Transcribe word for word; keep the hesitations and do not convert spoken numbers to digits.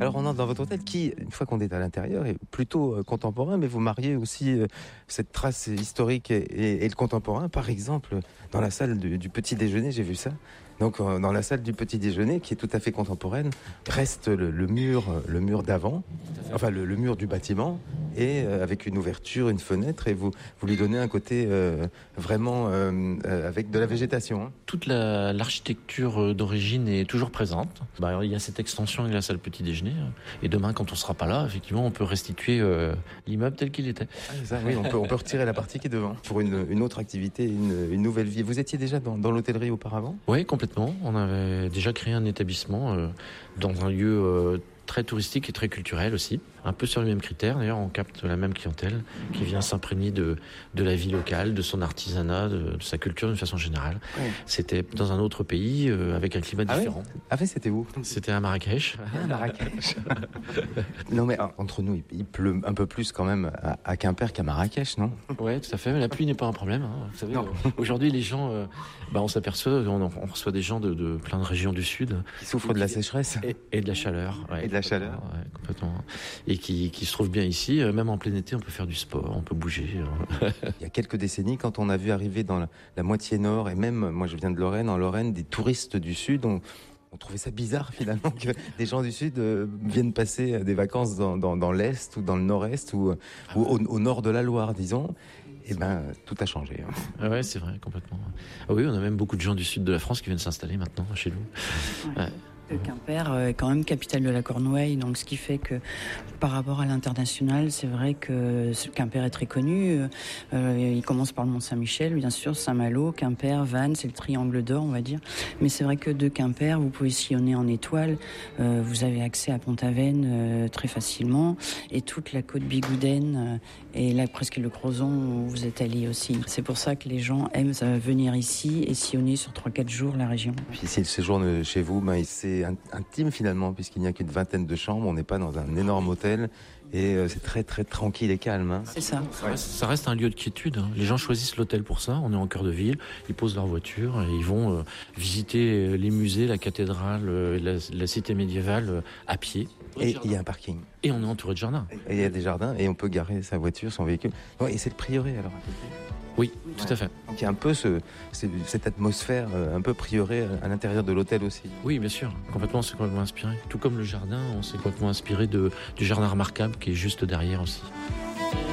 Alors on entre dans votre hôtel qui, une fois qu'on est à l'intérieur, est plutôt euh, contemporain, mais vous mariez aussi euh, cette trace historique et, et, et le contemporain. Par exemple, dans la salle du, du petit déjeuner, j'ai vu ça. Donc euh, dans la salle du petit déjeuner, qui est tout à fait contemporaine, reste le, le mur, le mur d'avant, enfin le, le mur du bâtiment, et euh, avec une ouverture, une fenêtre, et vous, vous lui donnez un côté euh, vraiment euh, euh, avec de la végétation. Hein. Toute la, l'architecture d'origine est toujours présente. Bah, il y a cette extension de la salle petit déjeuner, et demain, quand on sera pas là, effectivement, on peut restituer euh, l'immeuble tel qu'il était. Ah, ça, oui, on peut, on peut retirer la partie qui est devant pour une, une autre activité, une, une nouvelle vie. Vous étiez déjà dans, dans l'hôtellerie auparavant ? Oui, complètement. On avait déjà créé un établissement euh, dans un lieu euh, très touristique et très culturel aussi. Un peu sur les mêmes critères. D'ailleurs, on capte la même clientèle qui vient s'imprégner de, de la vie locale, de son artisanat, de, de sa culture d'une façon générale. Ouais. C'était dans un autre pays euh, avec un climat ah différent. Oui ah oui, c'était où ? C'était à Marrakech. Ah, Marrakech. Non mais entre nous, il pleut un peu plus quand même à, à Quimper qu'à Marrakech, non ? Oui, tout à fait. Mais la pluie n'est pas un problème. Hein. Vous savez, euh, aujourd'hui, les gens, euh, bah, on s'aperçoit, on, on reçoit des gens de, de plein de régions du sud qui souffrent de la sécheresse et, et de la chaleur. Ouais, et de la chaleur, ouais, complètement. Et qui, qui se trouvent bien ici. Même en plein été, on peut faire du sport, on peut bouger. Il y a quelques décennies, quand on a vu arriver dans la, la moitié nord, et même, moi je viens de Lorraine, en Lorraine, des touristes du sud, on, on trouvait ça bizarre finalement que des gens du sud euh, viennent passer des vacances dans, dans, dans l'est ou dans le nord-est ou, ou au, au nord de la Loire, disons. Eh ben, tout a changé. Ah ouais, c'est vrai, complètement. Ah oui, on a même beaucoup de gens du sud de la France qui viennent s'installer maintenant chez nous. Ouais. Ouais. Quimper est quand même capitale de la Cornouaille, donc ce qui fait que par rapport à l'international, c'est vrai que Quimper est très connu. Euh, il commence par le Mont-Saint-Michel, bien sûr, Saint-Malo, Quimper, Vannes, c'est le triangle d'or, on va dire. Mais c'est vrai que de Quimper, vous pouvez sillonner en étoile. Euh, vous avez accès à Pont-Aven euh, très facilement, et toute la côte Bigoudaine euh, et là presque le Crozon où vous êtes allé aussi. C'est pour ça que les gens aiment venir ici et sillonner sur trois quatre jours la région. Puis si le séjour chez vous, ben, c'est intime finalement, puisqu'il n'y a qu'une vingtaine de chambres, on n'est pas dans un énorme hôtel, et euh, c'est très très tranquille et calme. Hein. C'est ça. Ça reste, ça reste un lieu de quiétude. Hein. Les gens choisissent l'hôtel pour ça, on est en cœur de ville, ils posent leur voiture, et ils vont euh, visiter les musées, la cathédrale, euh, la, la cité médiévale euh, à pied. Et il y a un parking. Et on est entouré de jardins. Et il y a des jardins, et on peut garer sa voiture, son véhicule. Bon, et c'est le prieuré alors à côté. Oui, tout ouais. à fait. Donc il y a un peu ce, cette atmosphère un peu prieurée à l'intérieur de l'hôtel aussi. Oui, bien sûr. Complètement, on s'est complètement inspiré. Tout comme le jardin, on s'est complètement inspiré de, du jardin remarquable qui est juste derrière aussi.